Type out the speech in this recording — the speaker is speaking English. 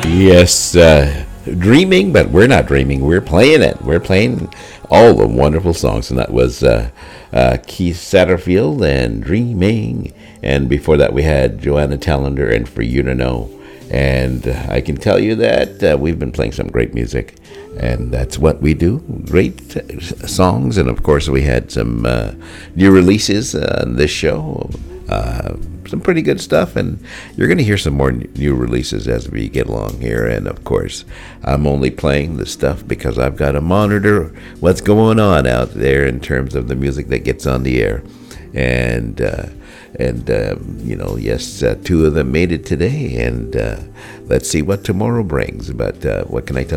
Yes, dreaming, but we're not dreaming. We're playing it. We're playing all the wonderful songs, and that was Keith Satterfield and Dreaming. And before that, we had Joanna Tallender and For You to Know. And I can tell you that we've been playing some great music, and that's what we do. Great songs, and of course, we had some new releases on this show. Some pretty good stuff, and you're going to hear some more new releases as we get along here. And of course, I'm only playing the stuff because I've got to monitor what's going on out there in terms of the music that gets on the air. And two of them made it today, and let's see what tomorrow brings. But what can I tell